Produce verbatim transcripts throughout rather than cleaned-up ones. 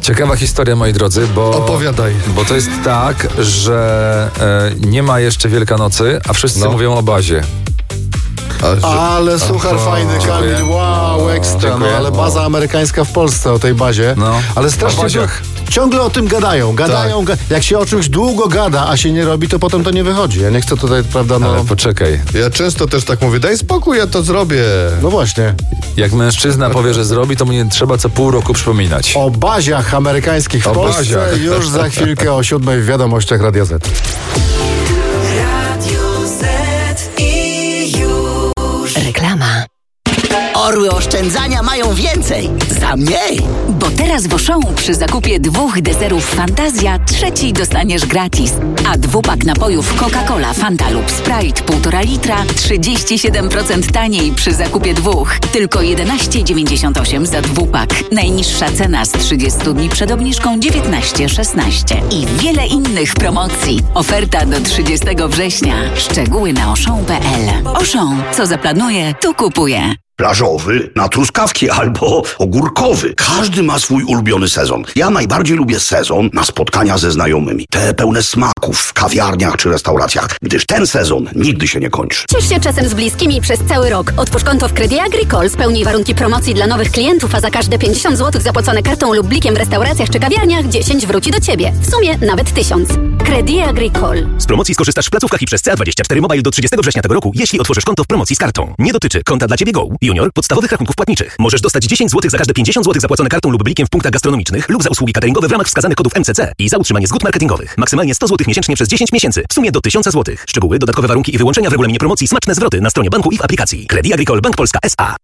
Ciekawa historia, moi drodzy, bo... Opowiadaj. Bo to jest tak, że e, nie ma jeszcze Wielkanocy, a wszyscy no. mówią o bazie. A, że... Ale suchar fajny, Kamil, wow, ekstra. Dziękuję. No ale baza amerykańska w Polsce, o tej bazie. No. Ale strasznie ciągle o tym gadają, gadają. Tak. Ga- jak się o czymś długo gada, a się nie robi, to potem to nie wychodzi. Ja nie chcę tutaj, prawda, no... Ale poczekaj. Ja często też tak mówię, daj spokój, ja to zrobię. No właśnie. Jak mężczyzna powie, że zrobi, to mu nie trzeba co pół roku przypominać. O baziach amerykańskich w O Polsce baziach. już za chwilkę o siódmej w Wiadomościach Radia Z. Reklama. Orły oszczędzania mają więcej za mniej. Bo teraz w Auchan przy zakupie dwóch deserów Fantazja trzeci dostaniesz gratis. A dwupak napojów Coca-Cola, Fanta lub Sprite półtora litra trzydzieści siedem procent taniej przy zakupie dwóch. Tylko jedenaście dziewięćdziesiąt osiem za dwupak. Najniższa cena z trzydziestu dni przed obniżką dziewiętnaście szesnaście. I wiele innych promocji. Oferta do trzydziestego września. Szczegóły na auchan kropka p l. Auchan. Co zaplanuje, tu kupuje. Plażowy na truskawki albo ogórkowy. Każdy ma swój ulubiony sezon. Ja najbardziej lubię sezon na spotkania ze znajomymi. Te pełne smaków w kawiarniach czy restauracjach, gdyż ten sezon nigdy się nie kończy. Ciesz się czasem z bliskimi przez cały rok. Otwórz konto w Credit Agricole, spełnij warunki promocji dla nowych klientów, a za każde pięćdziesiąt złotych zapłacone kartą lub blikiem w restauracjach czy kawiarniach dziesięć wróci do Ciebie. W sumie nawet tysiąc. Credit Agricole. Z promocji skorzystasz w placówkach i przez C A dwadzieścia cztery Mobile do trzydziestego września tego roku, jeśli otworzysz konto w promocji z kartą. Nie dotyczy konta dla Ciebie Go, Junior, podstawowych rachunków płatniczych. Możesz dostać dziesięć złotych za każde pięćdziesiąt złotych zapłacone kartą lub blikiem w punktach gastronomicznych lub za usługi cateringowe w ramach wskazanych kodów M C C i za utrzymanie zgód marketingowych. Maksymalnie sto złotych miesięcznie przez dziesięć miesięcy. W sumie do tysiąc złotych. Szczegóły, dodatkowe warunki i wyłączenia w regulaminie promocji, smaczne zwroty na stronie banku i w aplikacji. Credit Agricole Bank Polska S A.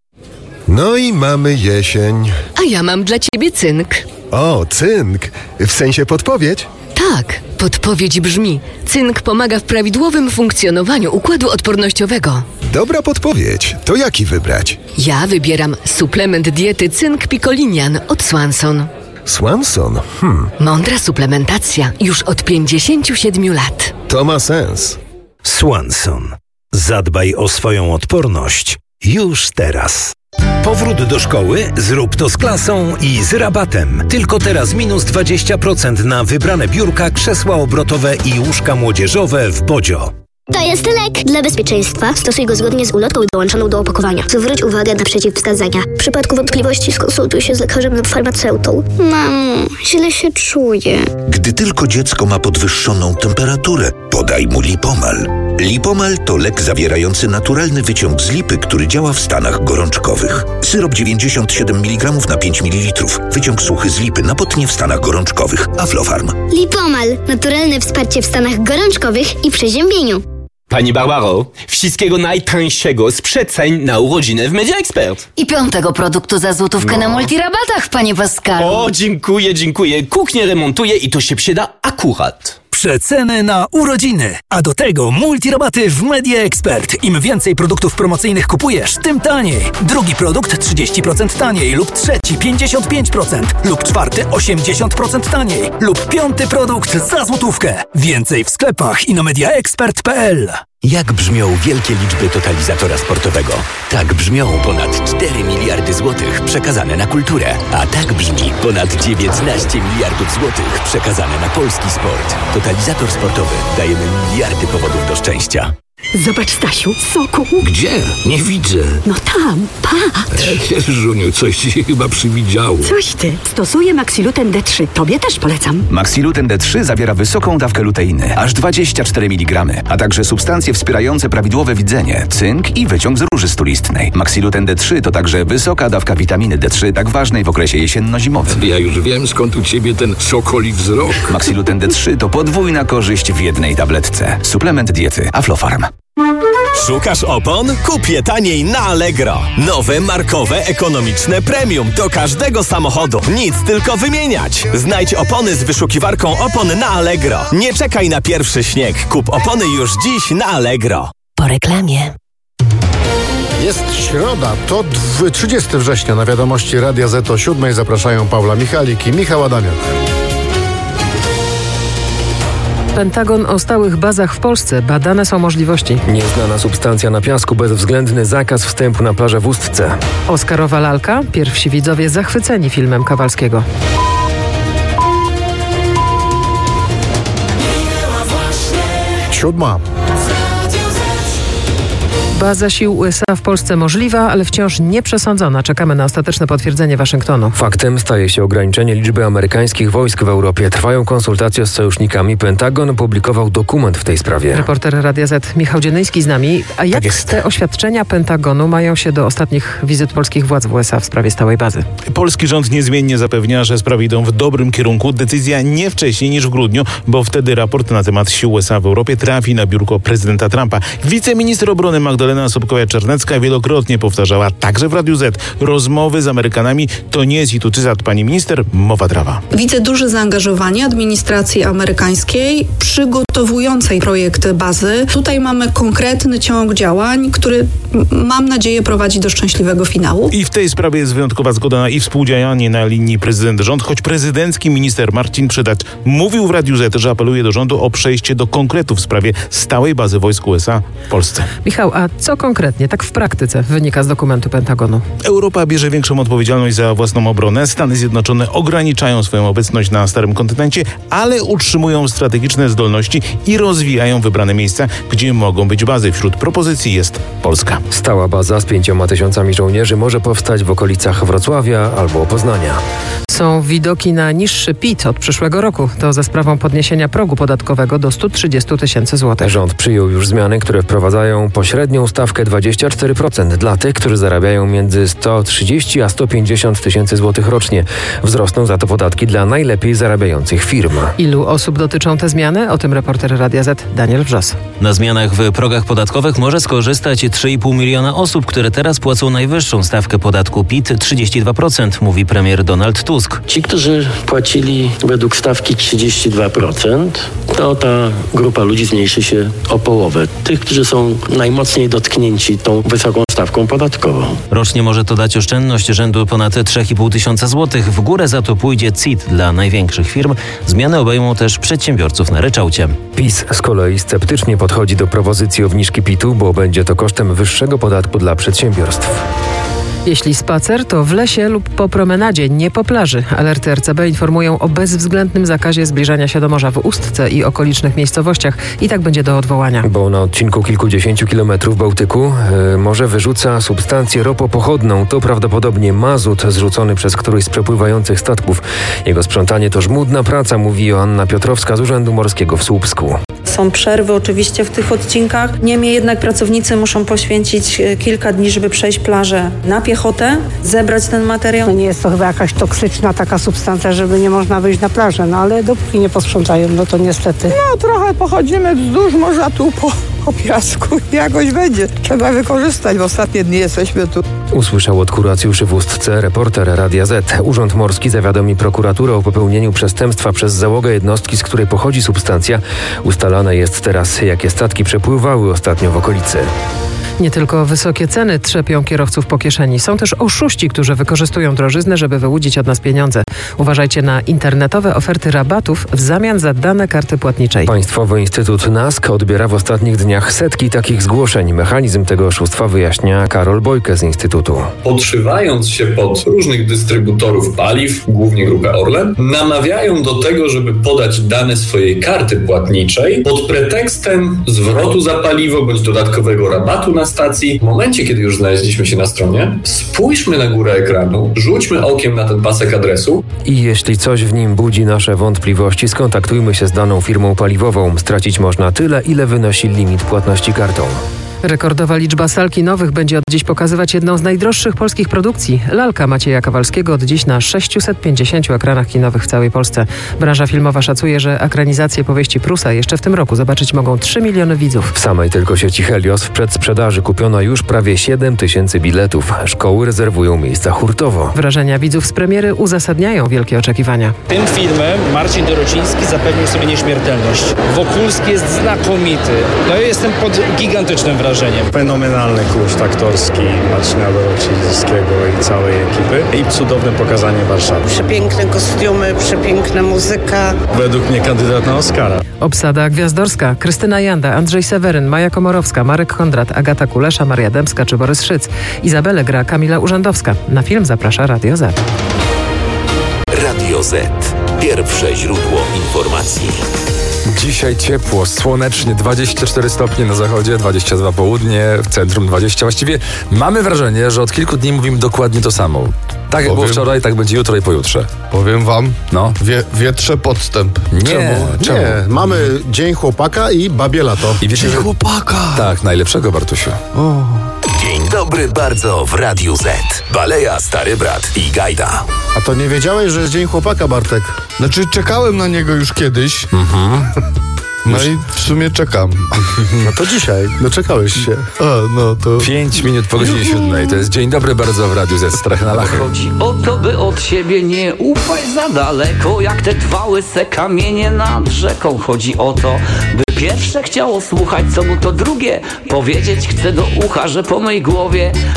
No i mamy jesień. A ja mam dla ciebie cynk. O, cynk. W sensie podpowiedź? Tak, podpowiedź brzmi: cynk pomaga w prawidłowym funkcjonowaniu układu odpornościowego. Dobra podpowiedź. To jaki wybrać? Ja wybieram suplement diety cynk Picolinian od Swanson. Swanson? Hmm. Mądra suplementacja już od pięćdziesięciu siedmiu lat. To ma sens. Swanson. Zadbaj o swoją odporność już teraz. Powrót do szkoły? Zrób to z klasą i z rabatem. Tylko teraz minus dwadzieścia procent na wybrane biurka, krzesła obrotowe i łóżka młodzieżowe w Bodzio. To jest lek. Dla bezpieczeństwa stosuj go zgodnie z ulotką dołączoną do opakowania. Zwróć uwagę na przeciwwskazania. W przypadku wątpliwości skonsultuj się z lekarzem lub farmaceutą. Mamo, źle się czuję. Gdy tylko dziecko ma podwyższoną temperaturę, podaj mu Lipomal. Lipomal to lek zawierający naturalny wyciąg z lipy, który działa w stanach gorączkowych. Syrop dziewięćdziesiąt siedem miligramów na pięć mililitrów. Wyciąg suchy z lipy na potnie w stanach gorączkowych. Aflofarm. Lipomal. Naturalne wsparcie w stanach gorączkowych i przeziębieniu. Pani Barbaro, wszystkiego najtańszego z przeceń na urodziny w Media Expert. I piątego produktu za złotówkę no. na multirabatach, panie Pascalu. O, dziękuję, dziękuję. Kuchnię remontuję i to się przyda akurat. Przeceny na urodziny, a do tego multirabaty w Media Expert. Im więcej produktów promocyjnych kupujesz, tym taniej. Drugi produkt trzydzieści procent taniej lub trzeci pięćdziesiąt pięć procent lub czwarty osiemdziesiąt procent taniej lub piąty produkt za złotówkę. Więcej w sklepach i na mediaexpert kropka p l. Jak brzmią wielkie liczby totalizatora sportowego? Tak brzmią ponad cztery miliardy złotych przekazane na kulturę. A tak brzmi ponad dziewiętnaście miliardów złotych przekazane na polski sport. Totalizator sportowy. Dajemy miliardy powodów do szczęścia. Zobacz, Stasiu, soku. Gdzie? Nie widzę. No tam, patrz. Żuniu, coś ci się chyba przywidziało. Coś ty. Stosuję Maxiluten D trzy. Tobie też polecam. Maxiluten D trzy zawiera wysoką dawkę luteiny, aż dwadzieścia cztery miligramy, a także substancje wspierające prawidłowe widzenie, cynk i wyciąg z róży stulistnej. Maxiluten D trzy to także wysoka dawka witaminy D trzy, tak ważnej w okresie jesienno-zimowym. Ja już wiem, skąd u ciebie ten sokoli wzrok. Maxiluten D trzy to podwójna korzyść w jednej tabletce. Suplement diety Aflofarm. Szukasz opon? Kup je taniej na Allegro. Nowe, markowe, ekonomiczne premium do każdego samochodu. Nic, tylko wymieniać. Znajdź opony z wyszukiwarką opon na Allegro. Nie czekaj na pierwszy śnieg. Kup opony już dziś na Allegro. Po reklamie. Jest środa, to trzydziestego września. Na Wiadomości Radia Z o siódmej zapraszają Paula Michalik i Michał Adamiak. Pentagon o stałych bazach w Polsce. Badane są możliwości. Nieznana substancja na piasku, bezwzględny zakaz wstępu na plażę w Ustce. Oscarowa lalka. Pierwsi widzowie zachwyceni filmem Kawalskiego. Siódma. Baza sił U S A w Polsce możliwa, ale wciąż nieprzesądzona. Czekamy na ostateczne potwierdzenie Waszyngtonu. Faktem staje się ograniczenie liczby amerykańskich wojsk w Europie. Trwają konsultacje z sojusznikami. Pentagon opublikował dokument w tej sprawie. Reporter Radia Z Michał Dziennyjski z nami. A jak tak te oświadczenia Pentagonu mają się do ostatnich wizyt polskich władz w U S A w sprawie stałej bazy? Polski rząd niezmiennie zapewnia, że sprawy idą w dobrym kierunku. Decyzja nie wcześniej niż w grudniu, bo wtedy raport na temat sił U S A w Europie trafi na biurko prezydenta Trumpa. Wiceminister obrony Magdalena Sobkowa-Czarnecka wielokrotnie powtarzała, także w Radiu Z, rozmowy z Amerykanami to nie jest, i tu cytat pani minister, mowa trawa. Widzę duże zaangażowanie administracji amerykańskiej przygotowującej projekt bazy. Tutaj mamy konkretny ciąg działań, który mam nadzieję prowadzi do szczęśliwego finału. I w tej sprawie jest wyjątkowa zgoda na i współdziałanie na linii prezydent-rząd, choć prezydencki minister Marcin Przydacz mówił w Radiu Z, że apeluje do rządu o przejście do konkretów w sprawie stałej bazy wojsk U S A w Polsce. Michał, a co konkretnie, tak w praktyce, wynika z dokumentu Pentagonu? Europa bierze większą odpowiedzialność za własną obronę. Stany Zjednoczone ograniczają swoją obecność na starym kontynencie, ale utrzymują strategiczne zdolności i rozwijają wybrane miejsca, gdzie mogą być bazy. Wśród propozycji jest Polska. Stała baza z pięcioma tysiącami żołnierzy może powstać w okolicach Wrocławia albo Poznania. Są widoki na niższy P I T od przyszłego roku. To za sprawą podniesienia progu podatkowego do stu trzydziestu tysięcy złotych. Rząd przyjął już zmiany, które wprowadzają pośrednią stawkę dwadzieścia cztery procent dla tych, którzy zarabiają między sto trzydzieści a sto pięćdziesiąt tysięcy złotych rocznie. Wzrosną za to podatki dla najlepiej zarabiających firm. Ilu osób dotyczą te zmiany? O tym reporter Radia Z Daniel Wrzos. Na zmianach w progach podatkowych może skorzystać trzy i pół miliona osób, które teraz płacą najwyższą stawkę podatku P I T trzydzieści dwa procent, mówi premier Donald Tusk. Ci, którzy płacili według stawki trzydzieści dwa procent, to ta grupa ludzi zmniejszy się o połowę. Tych, którzy są najmocniej dotknięci tą wysoką stawką podatkową. Rocznie może to dać oszczędność rzędu ponad trzy i pół tysiąca złotych. W górę za to pójdzie C I T dla największych firm. Zmiany obejmą też przedsiębiorców na ryczałcie. PiS z kolei sceptycznie podchodzi do propozycji obniżki P I T-u, bo będzie to kosztem wyższego podatku dla przedsiębiorstw. Jeśli spacer, to w lesie lub po promenadzie, nie po plaży. Alerty R C B informują o bezwzględnym zakazie zbliżania się do morza w Ustce i okolicznych miejscowościach. I tak będzie do odwołania. Bo na odcinku kilkudziesięciu kilometrów Bałtyku yy, morze wyrzuca substancję ropopochodną. To prawdopodobnie mazut zrzucony przez któryś z przepływających statków. Jego sprzątanie to żmudna praca, mówi Joanna Piotrowska z Urzędu Morskiego w Słupsku. Są przerwy oczywiście w tych odcinkach, niemniej jednak pracownicy muszą poświęcić kilka dni, żeby przejść plażę na piechotę, zebrać ten materiał. Nie jest to chyba jakaś toksyczna taka substancja, żeby nie można wyjść na plażę, no ale dopóki nie posprzątają, no to niestety. No trochę pochodzimy wzdłuż morza tu po, po piasku, jakoś będzie. Trzeba wykorzystać, w ostatnie dni jesteśmy tu. Usłyszał od kuracjuszy w Ustce reporter Radia Z. Urząd Morski zawiadomi prokuraturę o popełnieniu przestępstwa przez załogę jednostki, z której pochodzi substancja. Ustalane jest teraz, jakie statki przepływały ostatnio w okolicy. Nie tylko wysokie ceny trzepią kierowców po kieszeni. Są też oszuści, którzy wykorzystują drożyznę, żeby wyłudzić od nas pieniądze. Uważajcie na internetowe oferty rabatów w zamian za dane karty płatniczej. Państwowy Instytut N A S K odbiera w ostatnich dniach setki takich zgłoszeń. Mechanizm tego oszustwa wyjaśnia Karol Bojkę z Instytutu. Podszywając się pod różnych dystrybutorów paliw, głównie grupę Orlen, namawiają do tego, żeby podać dane swojej karty płatniczej pod pretekstem zwrotu za paliwo bądź dodatkowego rabatu na stacji. W momencie, kiedy już znaleźliśmy się na stronie, spójrzmy na górę ekranu, rzućmy okiem na ten pasek adresu. I jeśli coś w nim budzi nasze wątpliwości, skontaktujmy się z daną firmą paliwową. Stracić można tyle, ile wynosi limit płatności kartą. Rekordowa liczba sal kinowych będzie od dziś pokazywać jedną z najdroższych polskich produkcji. Lalka Macieja Kowalskiego od dziś na sześciuset pięćdziesięciu ekranach kinowych w całej Polsce. Branża filmowa szacuje, że ekranizację powieści Prusa jeszcze w tym roku zobaczyć mogą trzy miliony widzów. W samej tylko sieci Helios w przedsprzedaży kupiono już prawie siedem tysięcy biletów. Szkoły rezerwują miejsca hurtowo. Wrażenia widzów z premiery uzasadniają wielkie oczekiwania. Tym filmem Marcin Dorociński zapewnił sobie nieśmiertelność. Wokulski jest znakomity. No ja jestem pod gigantycznym wrażeniem. Fenomenalny kurs aktorski Marcina Dorocińskiego i całej ekipy i cudowne pokazanie Warszawy. Przepiękne kostiumy, przepiękna muzyka. Według mnie kandydat na Oscara. Obsada gwiazdorska. Krystyna Janda, Andrzej Seweryn, Maja Komorowska, Marek Kondrat, Agata Kulesza, Maria Dębska czy Borys Szyc. Izabelę gra Kamila Urzędowska. Na film zaprasza Radio Z. Radio Radio Z. Pierwsze źródło informacji. Dzisiaj ciepło, słonecznie, dwadzieścia cztery stopnie na zachodzie, dwadzieścia dwa południe, w centrum dwadzieścia. Właściwie mamy wrażenie, że od kilku dni mówimy dokładnie to samo. Tak jak było wczoraj, tak będzie jutro i pojutrze. Powiem wam, no. wie, wietrze podstęp. Nie, czemu? czemu? Nie, mamy Dzień Chłopaka i Babie Lato. I wiecie, Dzień że... chłopaka! Tak, najlepszego, Bartusiu. O. Dzień dobry bardzo w Radiu Z. Baleja, Stary Brat i Gajda. A to nie wiedziałeś, że jest Dzień Chłopaka, Bartek? Znaczy czekałem na niego już kiedyś. Mhm. No i w sumie czekam. No to dzisiaj, doczekałeś się. A, no to... Pięć minut po godzinie siódmej. To jest Dzień dobry bardzo w Radiu Z. Strach na lachy. Chodzi o to, by od siebie nie ufać za daleko, jak te dwa łyse kamienie nad rzeką. Chodzi o to, by pierwsze chciało słuchać, co mu to drugie powiedzieć chce do ucha, że po mojej głowie